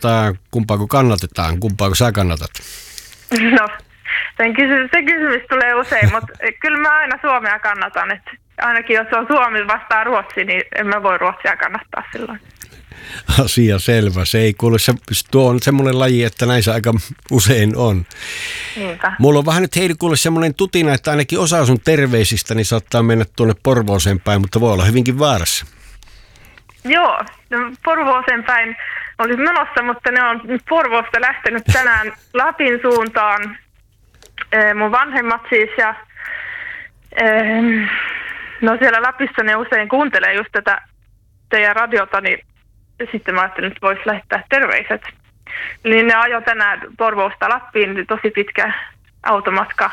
kumpaako kannatetaan, kumpaako sä kannatat? No, se kysymys tulee usein, mutta kyllä mä aina Suomea kannatan. Että ainakin jos on Suomi vastaan Ruotsi, niin en mä voi Ruotsia kannattaa silloin. Asia selvä. Se ei kuule, tuo on semmoinen laji, että näissä aika usein on. Niinpä. Mulla on vähän nyt Heidi kuule semmoinen tutina, että ainakin osa sun terveisistä niin saattaa mennä tuonne Porvooseen päin, mutta voi olla hyvinkin väärässä. Joo, no Porvooseen päin olisi menossa, mutta ne on Porvoosta lähtenyt tänään Lapin suuntaan. Mun vanhemmat siis ja no siellä Lapissa ne usein kuuntelee just tätä teidän radiota, niin sitten mä ajattelin, että voisi lähettää terveiset. Niin ne ajoi tänään Porvoosta Lappiin, tosi pitkä automatka.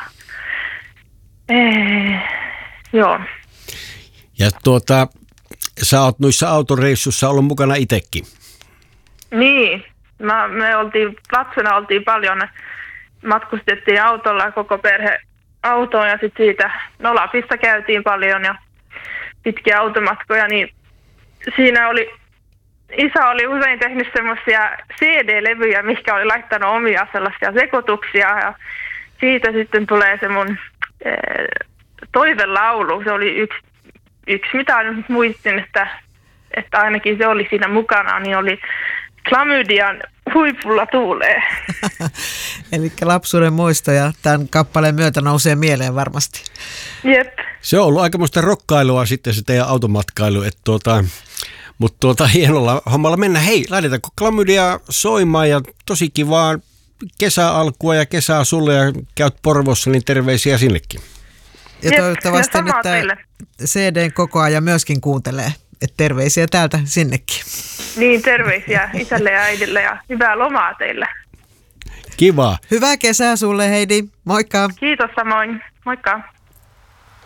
Joo. Ja sä oot noissa autoreissussa ollut mukana itsekin. Niin. Me lapsena oltiin paljon, matkustettiin autolla koko perhe autoon ja sitten siitä Lapissa käytiin paljon ja pitkiä automatkoja, niin siinä isä oli usein tehnyt semmoisia CD-levyjä, mikä oli laittanut omia sellaisia sekoituksia ja siitä sitten tulee se mun toivelaulu. Se oli yksi mitä nyt muistin, että ainakin se oli siinä mukana, niin oli Klamydian Huipulla tuulee. Eli lapsuuden muistoja tämän kappaleen myötä nousee mieleen varmasti. Jep. Se on ollut aikamoista rokkailua sitten se teidän automatkailu, mutta hienolla hommalla mennä. Hei, laitetaanko Klamydia soimaan ja tosi kivaa kesäalkua ja kesää sulle ja käyt Porvoossa, niin terveisiä sinnekin. Ja toivottavasti nyt tämä CDn koko ajan myöskin kuuntelee. Et terveisiä täältä sinnekin. Niin, terveisiä isälle ja äidille ja hyvää lomaa teille. Kiva. Hyvää kesää sulle, Heidi. Moikka. Kiitos samoin. Moikka.